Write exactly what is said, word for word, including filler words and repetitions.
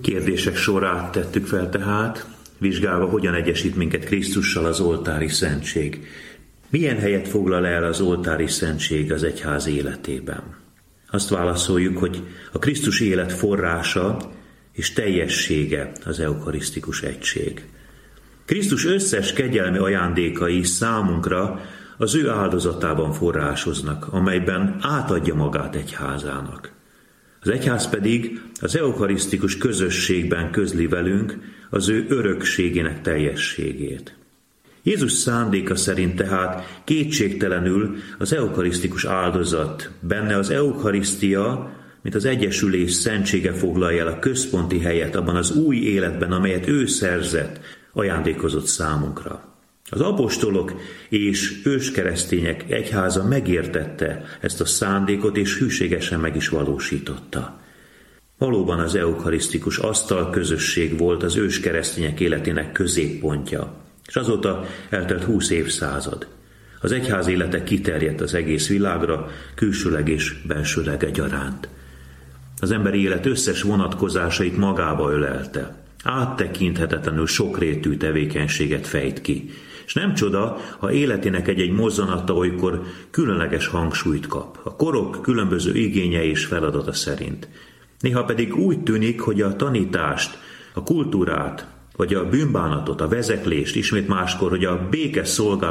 Kérdések sorát tettük fel tehát, vizsgálva, hogyan egyesít minket Krisztussal az oltári szentség. Milyen helyet foglal el az oltári szentség az egyház életében? Azt válaszoljuk, hogy a Krisztus élet forrása és teljessége az eukarisztikus egység. Krisztus összes kegyelmi ajándékai számunkra az ő áldozatában forrásoznak, amelyben átadja magát egyházának. Az egyház pedig az eukarisztikus közösségben közli velünk az ő örökségének teljességét. Jézus szándéka szerint tehát kétségtelenül az eukarisztikus áldozat, benne az eukarisztia, mint az egyesülés szentsége foglalja el a központi helyet abban az új életben, amelyet ő szerzett, ajándékozott számunkra. Az apostolok és őskeresztények egyháza megértette ezt a szándékot, és hűségesen meg is valósította. Valóban az eukarisztikus asztal közösség volt az őskeresztények életének középpontja, és azóta eltelt húsz évszázad. Az egyház élete kiterjedt az egész világra, külsőleg és bensőleg egyaránt. Az emberi élet összes vonatkozásait magába ölelte. Áttekinthetetlenül sokrétű tevékenységet fejt ki. És nem csoda, ha életének egy-egy mozzanata olykor különleges hangsúlyt kap, a korok különböző igényei és feladata szerint. Néha pedig úgy tűnik, hogy a tanítást, a kultúrát, vagy a bűnbánatot, a vezeklést, ismét máskor, hogy a béke szolgálatot